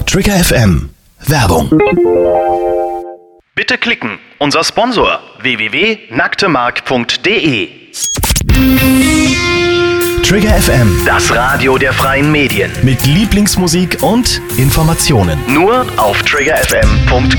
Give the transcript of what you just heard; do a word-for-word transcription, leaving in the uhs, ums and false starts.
Trigger F M. Werbung. Bitte klicken. Unser Sponsor w w w punkt nacktemark punkt de. Trigger F M. Das Radio der freien Medien. Mit Lieblingsmusik und Informationen. Nur auf trigger f m punkt com.